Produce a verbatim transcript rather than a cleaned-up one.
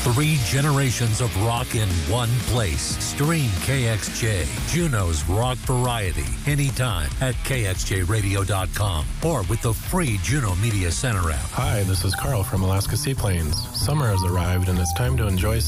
Three generations of rock in one place. Stream K X J, Juneau's rock variety, anytime at K X J radio dot com or with the free Juneau Media Center app. Hi, this is Carl from Alaska Seaplanes. Summer has arrived and it's time to enjoy